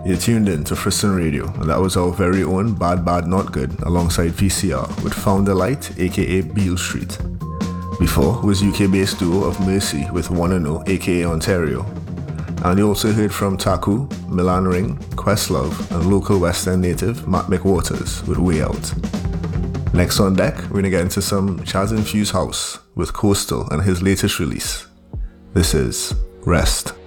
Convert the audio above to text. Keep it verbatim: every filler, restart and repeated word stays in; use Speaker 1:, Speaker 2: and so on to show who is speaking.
Speaker 1: You're tuned in to Friston Radio, and that was our very own Bad Bad Not Good alongside V C R with Founder Light, aka Beale Street. Before was U K-based duo of Mercy with Wanna Know, aka Ontario. And you also heard from Taku, Milan Ring, Questlove, and local West End native Matt McWaters with Way Out. Next on deck, we're gonna get into some jazz-infused house with Coastal and his latest release. This is Rest.